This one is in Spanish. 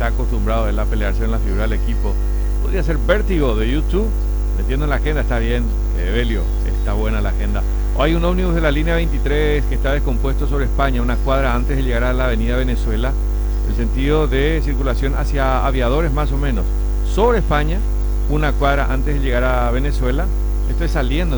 acostumbrado él a pelearse en la figura del equipo. Podría ser Vértigo de YouTube, metiendo en la agenda, está bien, Belio, está buena la agenda. O hay un ómnibus de la línea 23 que está descompuesto sobre España, una cuadra antes de llegar a la avenida Venezuela, el sentido de circulación hacia Aviadores más o menos, sobre España, una cuadra antes de llegar a Venezuela. Esto es saliendo